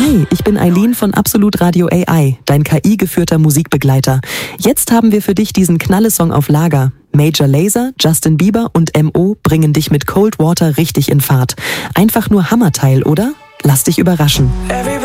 Hi, ich bin Eileen von Absolut Radio AI, dein KI-geführter Musikbegleiter. Jetzt haben wir für dich diesen Knallesong auf Lager. Major Lazer, Justin Bieber und M.O. bringen dich mit Cold Water richtig in Fahrt. Einfach nur Hammerteil, oder? Lass dich überraschen.